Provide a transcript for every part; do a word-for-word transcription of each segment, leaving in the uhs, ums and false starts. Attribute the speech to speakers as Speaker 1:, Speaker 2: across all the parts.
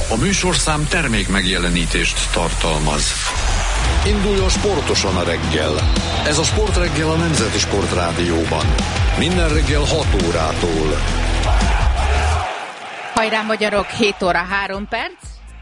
Speaker 1: A műsorszám termék megjelenítést tartalmaz. Induljon sportosan a reggel. Ez a Sportreggel a Nemzeti Sportrádióban. Minden reggel hat órától.
Speaker 2: Hajrá magyarok, hét óra három perc.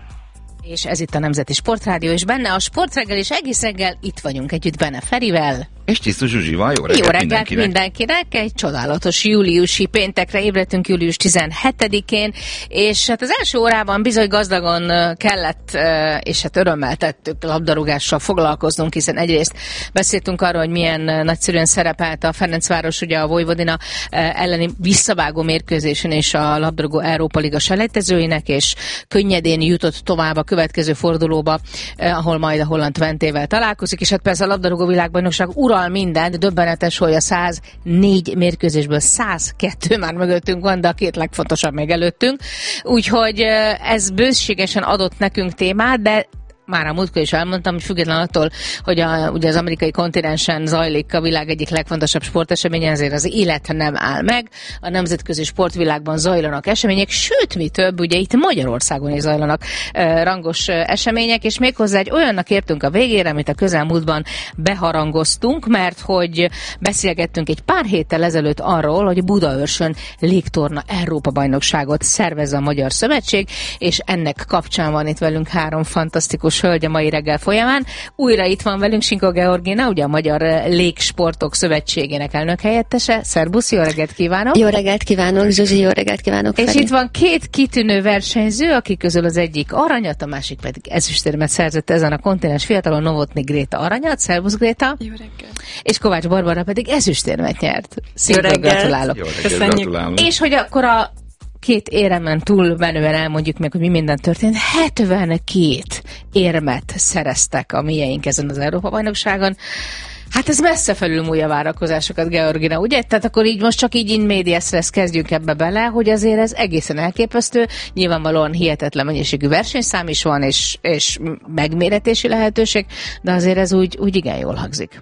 Speaker 2: És ez itt a Nemzeti Sportrádió, és benne a Sportreggel, és egész reggel itt vagyunk együtt Benne Ferivel.
Speaker 3: És Tisztó Zsuzsival, jó reggelt,
Speaker 2: jó reggelt
Speaker 3: mindenkinek.
Speaker 2: mindenkinek. Egy csodálatos júliusi péntekre ébredtünk július tizenhetedikén, és hát az első órában bizony gazdagon kellett, és hát örömmel tettük labdarúgással foglalkoznunk, hiszen egyrészt beszéltünk arról, hogy milyen nagyszerűen szerepelt a Ferencváros ugye a Vojvodina elleni visszavágó mérkőzésen és a labdarúgó Európa Liga selejtezőinek, és könnyedén jutott tovább a következő fordulóba, ahol majd a holland Twentével találkozik, és hát persze a labdarúgó világbajnokság ura mindent, döbbenetes, hogy a száznégy mérkőzésből százkettő már mögöttünk van, de a két legfontosabb még előttünk. Úgyhogy ez bőségesen adott nekünk témát, de már a múltkor is elmondtam, hogy független attól, hogy a, ugye az amerikai kontinensen zajlik a világ egyik legfontosabb sporteseménye, ezért az élet nem áll meg. A nemzetközi sportvilágban zajlanak események, sőt, mi több, ugye itt Magyarországon is zajlanak uh, rangos uh, események, és méghozzá egy olyannak értünk a végére, amit a közelmúltban beharangoztunk, mert hogy beszélgettünk egy pár héttel ezelőtt arról, hogy Budaörsön légtorna Európa-bajnokságot szervez a Magyar Szövetség, és ennek kapcsán van itt velünk három fantasztikus hölgy a mai reggel folyamán. Újra itt van velünk Sinko Georgina, ugye a Magyar Légsportok Szövetségének elnök helyettese. Szerbusz, jó reggelt kívánok!
Speaker 4: Jó reggelt kívánok, Zsuzsi, jó reggelt kívánok,
Speaker 2: És
Speaker 4: Feri.
Speaker 2: itt van két kitűnő versenyző, akik közül az egyik aranyat, a másik pedig ezüstérmet szerzett ezen a kontinens fiatalon, Novotny Gréta aranyat. Szerbusz, Gréta! Jó reggelt! És Kovács Barbara pedig ezüstérmet nyert. Szépen gratulálok!
Speaker 3: Jó reggelt, gratulálok!
Speaker 2: És hogy akkor a két éremen túl menően elmondjuk meg, hogy mi minden történt. hetvenkét érmet szereztek a mieink ezen az Európa-bajnokságon. Hát ez messze felülmúlja a várakozásokat, Georgina, ugye? Tehát akkor így most csak így in medias res kezdjünk ebbe bele, hogy azért ez egészen elképesztő. Nyilvánvalóan hihetetlen mennyiségű versenyszám is van, és, és megméretési lehetőség, de azért ez úgy, úgy igen jól hangzik.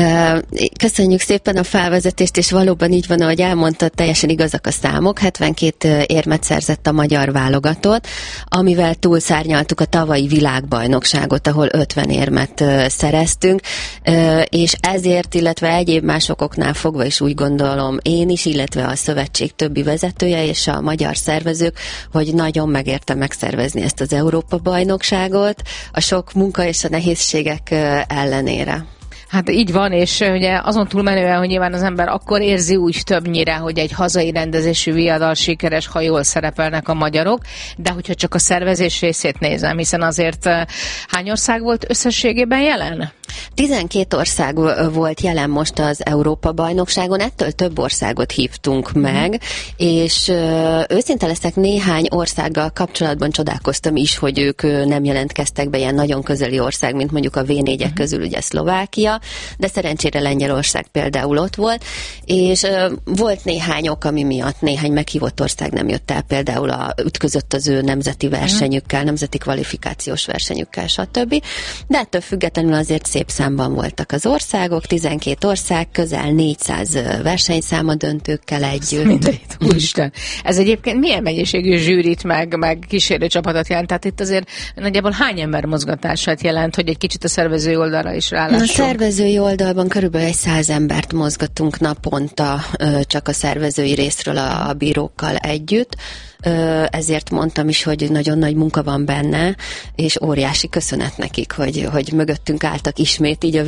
Speaker 4: Köszönjük szépen a felvezetést, és valóban így van, ahogy elmondtad, teljesen igazak a számok. hetvenkét érmet szerzett a magyar válogatott, amivel túlszárnyaltuk a tavalyi világbajnokságot, ahol ötven érmet szereztünk, és ezért, illetve egyéb másokoknál fogva is úgy gondolom én is, illetve a szövetség többi vezetője és a magyar szervezők, hogy nagyon megérte megszervezni ezt az Európa-bajnokságot a sok munka és a nehézségek ellenére.
Speaker 2: Hát így van, és ugye azon túlmenően, hogy nyilván az ember akkor érzi úgy többnyire, hogy egy hazai rendezésű viadal sikeres, ha jól szerepelnek a magyarok, de hogyha csak a szervezés részét nézem, hiszen azért hány ország volt összességében jelen?
Speaker 4: tizenkét ország volt jelen most az Európa-bajnokságon, ettől több országot hívtunk meg, mm. és őszinte leszek, néhány országgal kapcsolatban csodálkoztam is, hogy ők nem jelentkeztek be, ilyen nagyon közeli ország, mint mondjuk a vé négyek mm. közül ugye Szlovákia, de szerencsére Lengyelország például ott volt, és volt néhány ok, ami miatt néhány meghívott ország nem jött el, például a, ütközött az ő nemzeti versenyükkel, nemzeti kvalifikációs versenyükkel, stb. De ettől függetlenül azért szép számban voltak az országok, tizenkét ország, közel négyszáz versenyszám a döntőkkel együtt.
Speaker 2: Mindegyet, úristen. Ez egyébként milyen mennyiségű zsűrit meg, meg kísérő csapatot jelent? Tehát itt azért nagyjából hány ember mozgatását jelent, hogy egy kicsit a szervezői oldalra is rálássunk?
Speaker 4: A szervezői oldalban körülbelül egy száz embert mozgatunk naponta csak a szervezői részről a, a bírókkal együtt. Ezért mondtam is, hogy nagyon nagy munka van benne, és óriási köszönet nekik, hogy, hogy mögöttünk álltak ismét így a